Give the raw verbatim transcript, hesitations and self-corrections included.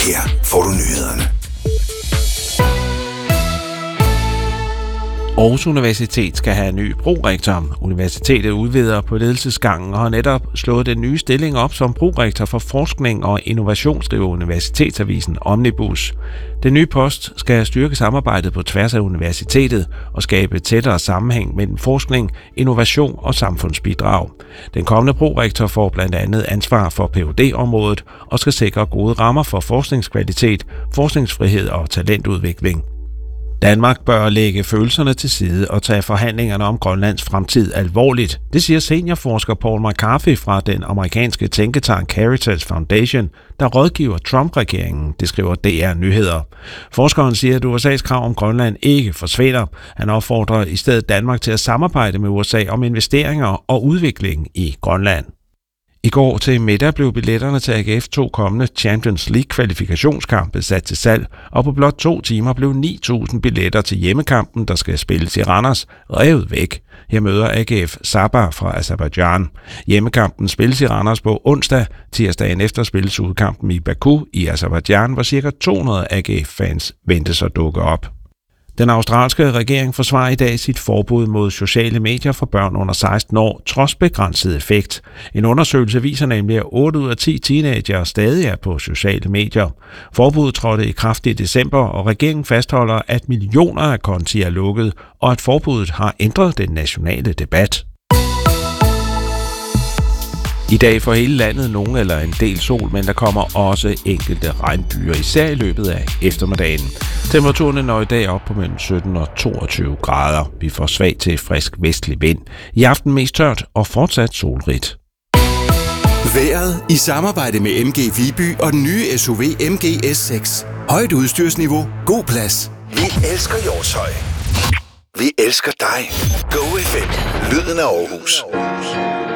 Her får du nyhederne. Aarhus Universitet skal have en ny prorektor. Universitetet udvider på ledelsesgangen og har netop slået den nye stilling op som prorektor for forskning og innovation, skriver Universitetsavisen Omnibus. Den nye post skal styrke samarbejdet på tværs af universitetet og skabe tættere sammenhæng mellem forskning, innovation og samfundsbidrag. Den kommende prorektor får blandt andet ansvar for P H D-området og skal sikre gode rammer for forskningskvalitet, forskningsfrihed og talentudvikling. Danmark bør lægge følelserne til side og tage forhandlingerne om Grønlands fremtid alvorligt. Det siger seniorforsker Paul McCarthy fra den amerikanske tænketank Heritage Foundation, der rådgiver Trump-regeringen, det skriver D R Nyheder. Forskeren siger, at U S A's krav om Grønland ikke forsvinder. Han opfordrer i stedet Danmark til at samarbejde med U S A om investeringer og udvikling i Grønland. I går til middag blev billetterne til A G F to kommende Champions League-kvalifikationskampe sat til salg, og på blot to timer blev ni tusind billetter til hjemmekampen, der skal spilles i Randers, revet væk. Her møder A G F Sabah fra Aserbajdsjan. Hjemmekampen spilles i Randers på onsdag. Tirsdagen efter spilles udkampen i Baku i Aserbajdsjan, hvor ca. to hundrede A G F-fans ventes at dukke op. Den australske regering forsvarer i dag sit forbud mod sociale medier for børn under seksten år, trods begrænset effekt. En undersøgelse viser nemlig, at otte ud af ti teenagere stadig er på sociale medier. Forbuddet trådte i kraft i december, og regeringen fastholder, at millioner af konti er lukket, og at forbuddet har ændret den nationale debat. I dag får hele landet nogen eller en del sol, men der kommer også enkelte regnbyer, især i løbet af eftermiddagen. Temperaturen når i dag op på mellem sytten og toogtyve grader. Vi får svag til frisk vestlig vind. I aften mest tørt og fortsat solrigt. Vejret i samarbejde med M G Viby og den nye S U V M G S seks. Højt udstyrsniveau, god plads. Vi elsker Hjortshøj. Vi elsker dig. Go F M. Lyden af Aarhus.